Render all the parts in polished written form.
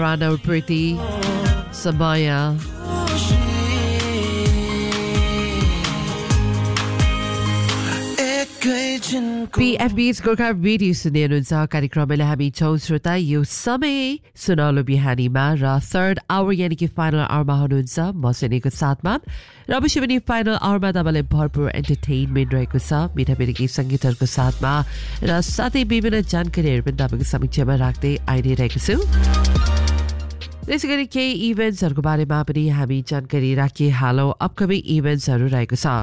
Rana Pretty, Samaya. PFB's Gorkha radio सुन्दै हुनुहुन्छ कार्यक्रमले हामी छौं श्रोता यो समय सुनौलो बिहानीमा र थर्ड आवर यानी कि फाइनल आवरमा हुनुहुन्छ म सुनेको साथमा र अवश्य पनि फाइनल आवरमा तपाईलाई भरपूर एन्टरटेनमेन्ट रहेको छ मिठा मिठा गीत संगीतहरुको साथमा र साथै विभिन्न जानकारीहरु पनि तपाईको समक्षमा राख्दै आइरहेको छु त्यसैगरी केही इभेन्ट्सहरुको बारेमा पनि हामी जानकारी राखिहालौं अपकमिङ इभेन्ट्सहरु रहेको छ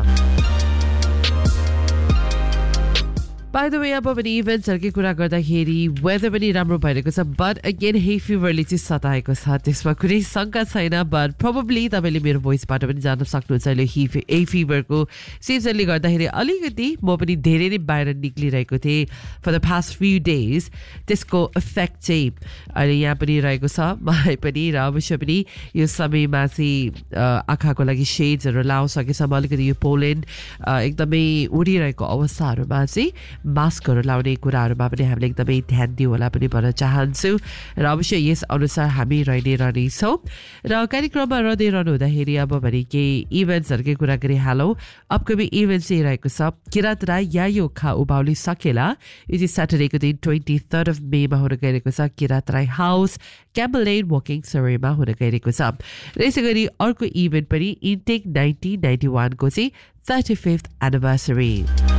By the way, अब पनि इभेन्ट्सहरुकै कुरा गर्दाखेरि वेदर पनि राम्रो भइरहेको छ बट अगेन हे फिभरले चाहिँ सताएको छ त्यसमा कुनै शंका छैन बट प्रोबब्ली तपाईले मेरो भोइसबाट पनि जान्न सक्नुहुन्छ ले हे फिभरको सिजनले गर्दाखेरि अलिकति म पनि धेरै नै बाहिर निक्लिरहेको थिए for the past few days त्यसको इफेक्ट चाहिँ अहिले यहाँ पनि रहेको छ मलाई पनि र अवश्य पनि यो समयमा चाहिँ आँखाको लागि शेड्सहरु लाउन सकेसम्म अलिकति यो पोलेन एकदमै उडिरहेको अवस्थाहरुमा चाहिँ मास्कहरु लाउने कुराहरुमा पनि हामीले एकदमै ध्यान दिऊ होला पनि भन्न चाहन्छु र अवश्य यस अनुसार हामी रहनेछौं र कार्यक्रममा रहँदै रहनु हुँदाखेरि अब भने के इभेन्ट्सहरुकै कुरा गरिहालौं अपकमिङ इभेन्ट चाहिँ रहेको छ किरात राई यायो खा उभाउली सकेला यो चाहिँ सैटरडेको दिन 23rd of May मा हुन गइरहेको छ Kirat Rai house Campbell lane walking सरेमा हुन गइरहेको छ र यसैगरी अर्को इभेन्ट पनि इन्टेक 1991 को चाहिँ 35th anniversary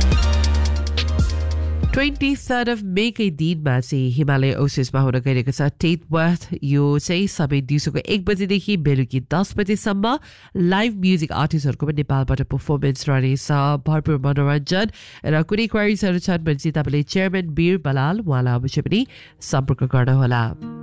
23rd of May कै दिनमा चाहिँ हिमालय ओसिसमा हुन गइरहेको छ टेटवर्थ यो चाहिँ सबै दिउँसोको 1 बजेदेखि बेलुकी 10 बजेसम्म लाइभ म्युजिक आर्टिस्टहरुको पनि नेपालबाट परफर्मेन्स रहनेछ भरपूर मनोरञ्जन र कुनै क्वेरीजहरु छन् भने चाहिँ तपाईले चेयरम्यान बीर बलाल उहाँलाई अवश्य पनि सम्पर्क गर्न होला